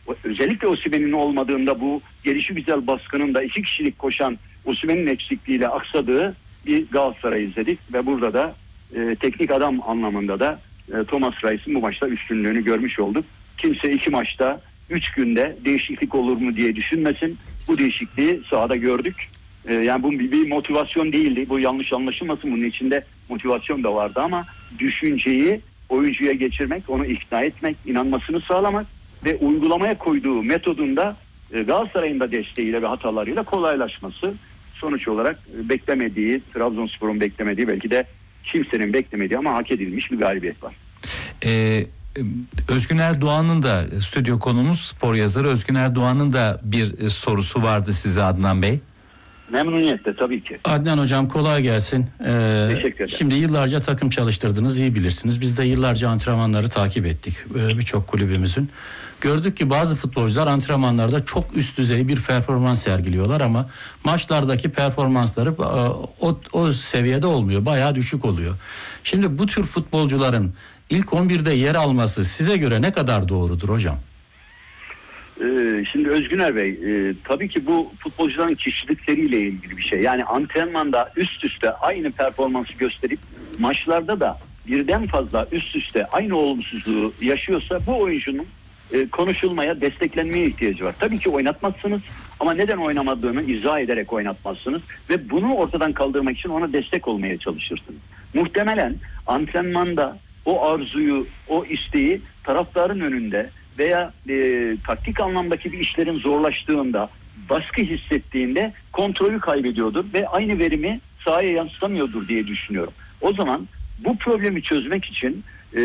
özellikle Osimhen'in olmadığında bu gelişigüzel baskının da 2 kişilik koşan Osimhen'in eksikliğiyle aksadığı bir Galatasaray izledik ve burada da teknik adam anlamında da Thomas Reis'in bu maçta üstünlüğünü görmüş olduk. Kimse 2 maçta 3 günde değişiklik olur mu diye düşünmesin. Bu değişikliği sahada gördük. Yani bu bir motivasyon değildi. Bu yanlış anlaşılmasın. Bunun içinde motivasyon da vardı ama düşünceyi oyuncuya geçirmek, onu ikna etmek, inanmasını sağlamak ve uygulamaya koyduğu metodunda Galatasaray'ın da desteğiyle ve hatalarıyla kolaylaşması, sonuç olarak beklemediği, Trabzonspor'un beklemediği, belki de kimsenin beklemediği ama hak edilmiş bir galibiyet var. Özgün Erdoğan'ın da, stüdyo konuğumuz spor yazarı Özgün Erdoğan'ın da bir sorusu vardı size Adnan Bey. Memnuniyetle tabii ki. Adnan Hocam kolay gelsin. Teşekkür ederim. Şimdi yıllarca takım çalıştırdınız, iyi bilirsiniz. Biz de yıllarca antrenmanları takip ettik birçok kulübümüzün. Gördük ki bazı futbolcular antrenmanlarda çok üst düzey bir performans sergiliyorlar ama maçlardaki performansları o seviyede olmuyor. Bayağı düşük oluyor. Şimdi bu tür futbolcuların ilk 11'de yer alması size göre ne kadar doğrudur hocam? Şimdi Özgüner Bey, tabii ki bu futbolcuların kişilikleriyle ilgili bir şey. Yani antrenmanda üst üste aynı performansı gösterip maçlarda da birden fazla üst üste aynı olumsuzluğu yaşıyorsa bu oyuncunun konuşulmaya, desteklenmeye ihtiyacı var. Tabii ki oynatmazsınız ama neden oynamadığını izah ederek oynatmazsınız ve bunu ortadan kaldırmak için ona destek olmaya çalışırsınız. Muhtemelen antrenmanda o arzuyu, o isteği taraftarın önünde veya taktik anlamdaki bir işlerin zorlaştığında, baskı hissettiğinde kontrolü kaybediyordur ve aynı verimi sahaya yansıtamıyordur diye düşünüyorum. O zaman bu problemi çözmek için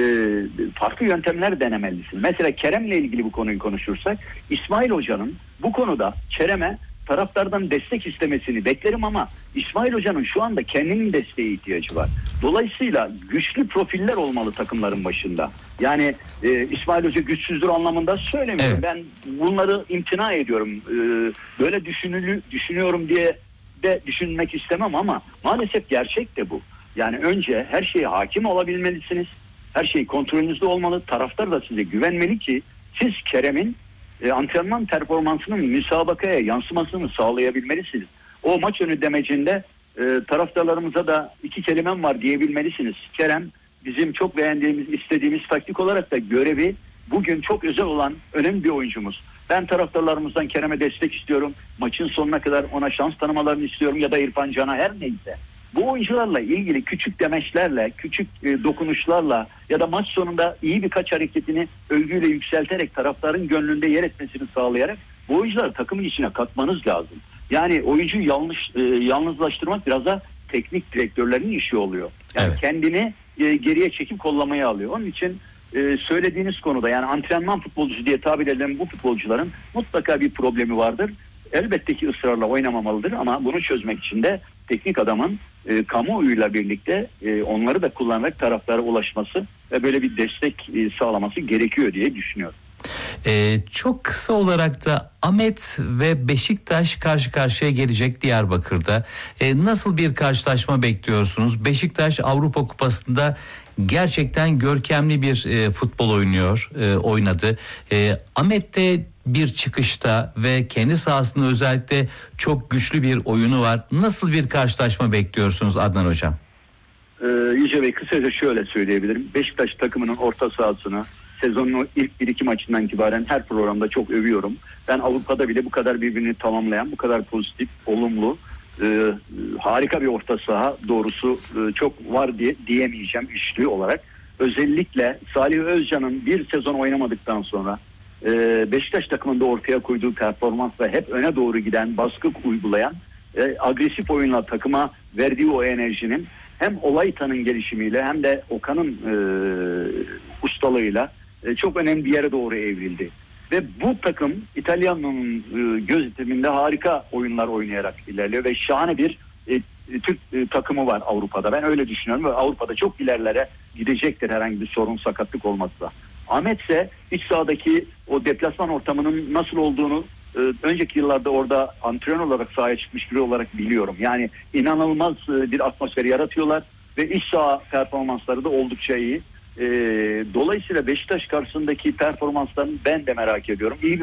farklı yöntemler denemelisin. Mesela Kerem'le ilgili bu konuyu konuşursak, İsmail Hoca'nın bu konuda Kerem'e taraftardan destek istemesini beklerim ama İsmail Hoca'nın şu anda kendinin desteğe ihtiyacı var. Dolayısıyla güçlü profiller olmalı takımların başında. Yani İsmail Hoca güçsüzdür anlamında söylemiyorum. Evet. Ben bunları imtina ediyorum. Böyle düşünüyorum diye de düşünmek istemem ama maalesef gerçek de bu. Yani önce her şeye hakim olabilmelisiniz. Her şey kontrolünüzde olmalı. Taraftar da size güvenmeli ki siz Kerem'in antrenman performansının müsabakaya yansımasını sağlayabilmelisiniz. O maç önü demecinde taraftarlarımıza da 2 kelimem var diyebilmelisiniz. Kerem bizim çok beğendiğimiz, istediğimiz, taktik olarak da görevi bugün çok özel olan önemli bir oyuncumuz. Ben taraftarlarımızdan Kerem'e destek istiyorum. Maçın sonuna kadar ona şans tanımalarını istiyorum ya da İrfan Can'a, her neyse. Bu oyuncularla ilgili küçük demeçlerle, küçük dokunuşlarla ya da maç sonunda iyi birkaç hareketini övgüyle yükselterek taraftarın gönlünde yer etmesini sağlayarak bu oyuncuları takımın içine katmanız lazım. Yani oyuncuyu yalnızlaştırmak biraz da teknik direktörlerin işi oluyor. Yani evet. Kendini geriye çekip kollamaya alıyor. Onun için söylediğiniz konuda, yani antrenman futbolcusu diye tabir edilen bu futbolcuların mutlaka bir problemi vardır. Elbette ki ısrarla oynamamalıdır ama bunu çözmek için de teknik adamın kamuoyuyla birlikte onları da kullanarak taraftara ulaşması ve böyle bir destek sağlaması gerekiyor diye düşünüyorum. Çok kısa olarak da Ahmet ve Beşiktaş karşı karşıya gelecek Diyarbakır'da. Nasıl bir karşılaşma bekliyorsunuz? Beşiktaş Avrupa Kupası'nda gerçekten görkemli bir futbol oynadı. Ahmet de bir çıkışta ve kendi sahasında özellikle çok güçlü bir oyunu var. Nasıl bir karşılaşma bekliyorsunuz Adnan Hocam? Yüce Bey, kısaca şöyle söyleyebilirim. Beşiktaş takımının orta sahasını sezonun ilk 1-2 maçından itibaren her programda çok övüyorum. Ben Avrupa'da bile bu kadar birbirini tamamlayan, bu kadar pozitif, olumlu, harika bir orta saha doğrusu çok var diyemeyeceğim üçlü olarak. Özellikle Salih Özcan'ın bir sezon oynamadıktan sonra Beşiktaş takımında ortaya koyduğu performans ve hep öne doğru giden, baskı uygulayan, agresif oyunla takıma verdiği o enerjinin hem Olayta'nın gelişimiyle hem de Okan'ın ustalığıyla çok önemli bir yere doğru evrildi. Ve bu takım İtalyan'ın gözetiminde harika oyunlar oynayarak ilerliyor ve şahane bir Türk takımı var Avrupa'da. Ben öyle düşünüyorum ve Avrupa'da çok ilerlere gidecektir herhangi bir sorun, sakatlık olmazsa. Ahmet ise iç sahadaki o deplasman ortamının nasıl olduğunu önceki yıllarda orada antrenör olarak sahaya çıkmış biri olarak biliyorum. Yani inanılmaz bir atmosfer yaratıyorlar ve iç saha performansları da oldukça iyi. Dolayısıyla Beşiktaş karşısındaki performanslarını ben de merak ediyorum. İyi bir